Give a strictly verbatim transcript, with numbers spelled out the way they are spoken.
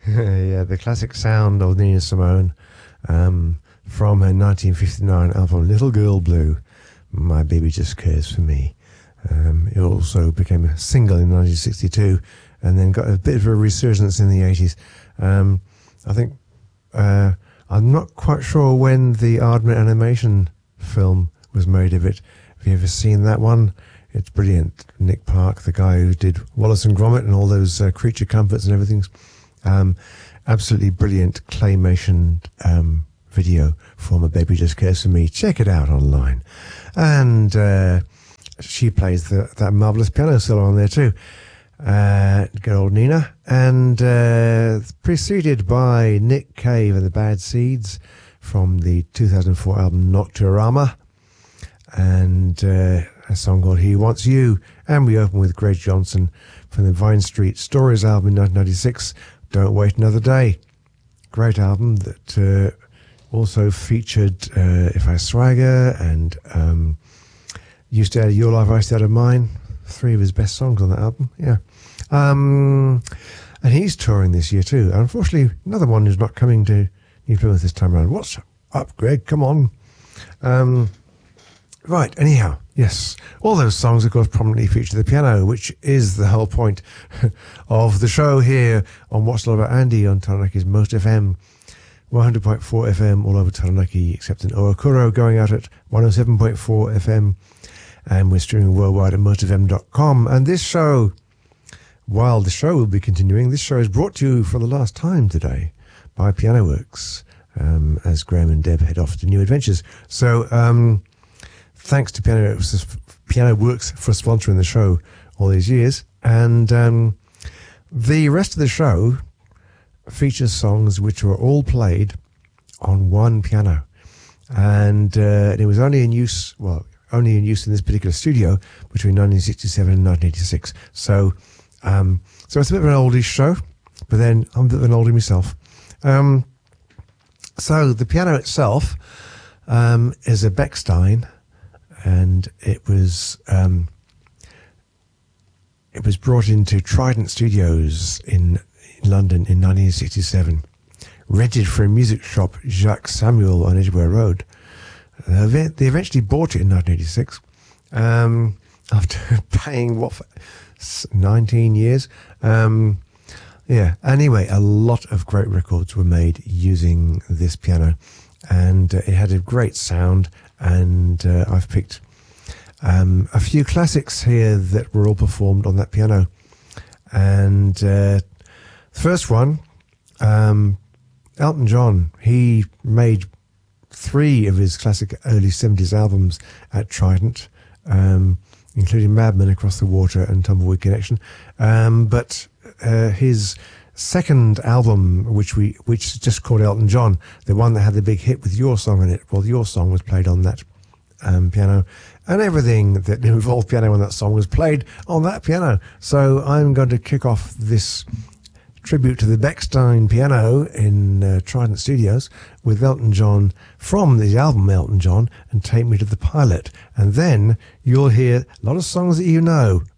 Yeah, the classic sound of Nina Simone um, from her nineteen fifty-nine album Little Girl Blue, My Baby Just Cares For Me. Um, it also became a single in nineteen sixty-two and then got a bit of a resurgence in the eighties. Um, I think, uh, I'm not quite sure when the Aardman animation film was made of it. Have you ever seen that one? It's brilliant. Nick Park, the guy who did Wallace and Gromit and all those uh, creature comforts and everything. Um, absolutely brilliant claymation um, video for My Baby Just Cares For Me. Check it out online. And uh, she plays the, that marvellous piano solo on there too. Uh, good old Nina. And uh, preceded by Nick Cave and the Bad Seeds from the two thousand four album Nocturama. And uh, a song called He Wants You. And we open with Greg Johnson from the Vine Street Stories album in nineteen ninety-six. Don't Wait Another Day. Great album that uh, also featured uh, If I Swagger and um, You Stay Out of Your Life, I Stay Out of Mine. Three of his best songs on that album, yeah. Um, and he's touring this year too. Unfortunately, another one who's not coming to New Plymouth this time around. What's up, Greg? Come on. Um, right, anyhow, yes. All those songs, of course, prominently feature the piano, which is the whole point of the show here on What's All About Andy on Taranaki's Most F M. one hundred point four F M all over Taranaki, except in Oakuro, going out at one oh seven point four F M. And we're streaming worldwide at most f m dot com. And this show, while the show will be continuing, this show is brought to you for the last time today by Piano Works, um, as Graham and Deb head off to new adventures. So, um, thanks to Piano Works, Piano Works for sponsoring the show all these years. And um, the rest of the show features songs which were all played on one piano. And uh, it was only in use, well, only in use in this particular studio between nineteen sixty-seven and nineteen eighty-six. So, um, so it's a bit of an oldies show, but then I'm a bit of an oldie myself. Um, so the piano itself um, is a Bechstein, and it was um, it was brought into Trident Studios in, in London in nineteen sixty-seven, rented for a music shop, Jacques Samuel on Edgware Road. Uh, they eventually bought it in nineteen eighty-six um, after paying what for nineteen years. Um, yeah. Anyway, a lot of great records were made using this piano, and uh, it had a great sound. And uh, I've picked um, a few classics here that were all performed on that piano. And uh, the first one, um, Elton John, he made three of his classic early seventies albums at Trident, um, including Madman, Across the Water and Tumbleweed Connection. Um, but uh, his second album, which we which is just called Elton John, the one that had the big hit with Your Song in it, well, Your Song was played on that um, piano, and everything that involved piano on that song was played on that piano. So I'm going to kick off this tribute to the Bechstein piano in uh, Trident Studios with Elton John from the album Elton John and Take Me to the Pilot. And then you'll hear a lot of songs that you know,